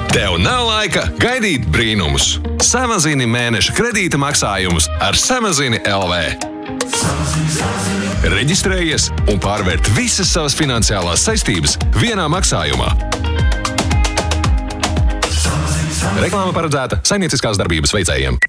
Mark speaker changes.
Speaker 1: Tev nav laika gaidīt brīnumus. Samazini mēneša kredīta maksājumus ar Samazini LV. Reģistrējies un pārvērt visas savas finansiālās saistības vienā maksājumā. Reklāma paredzēta saimnieciskās darbības veicējiem.